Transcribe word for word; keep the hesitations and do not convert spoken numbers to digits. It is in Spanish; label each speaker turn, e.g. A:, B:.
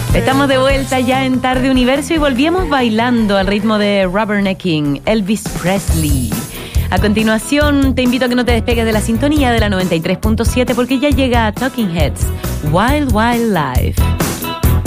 A: Estamos de vuelta ya en Tarde Universo y volvíamos bailando al ritmo de Rubbernecking, Elvis Presley. A continuación, te invito a que no te despegues de la sintonía de la noventa y tres punto siete porque ya llega Talking Heads, Wild Wild Life.